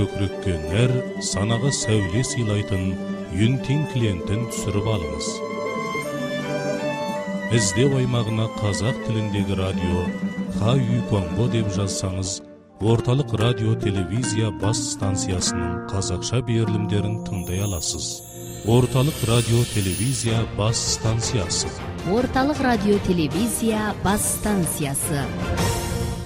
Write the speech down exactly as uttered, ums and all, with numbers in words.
көкіреккеңер санаға сәуле сыйлайтын Юнтин клиентін түсіріп алыңыз. Іздеу аймағына қазақ тіліндегі радио Хаю Конго деп жазсаңыз, орталық радио телевизия бас станциясының қазақша берілімдерін тыңдай аласыз. Орталық радио телевизия бас станциясы. Орталық радио телевизия бас станциясы.